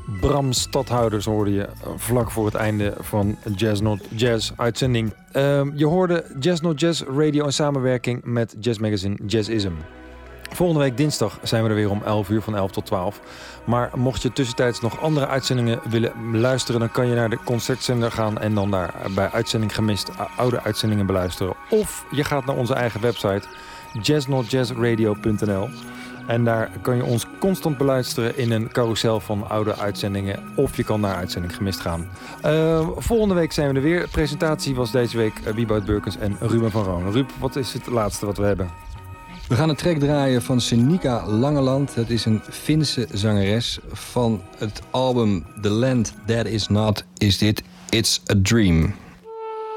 Bram Stadhouders hoorde je vlak voor het einde van Jazz Not Jazz uitzending. Je hoorde Jazz Not Jazz radio in samenwerking met jazzmagazine Jazzism. Volgende week dinsdag zijn we er weer om 11 uur van 11 tot 12. Maar mocht je tussentijds nog andere uitzendingen willen luisteren, dan kan je naar de concertzender gaan en dan daar bij Uitzending Gemist oude uitzendingen beluisteren. Of je gaat naar onze eigen website jazznotjazzradio.nl. En daar kan je ons constant beluisteren in een carousel van oude uitzendingen. Of je kan naar Uitzending Gemist gaan. Volgende week zijn we er weer. De presentatie was deze week Wieboud Beukens en Ruben van Rooyen. Ruben, wat is het laatste wat we hebben? We gaan een track draaien van Senika Langeland. Dat is een Finse zangeres. Van het album The Land That Is Not Is Dit It's a Dream.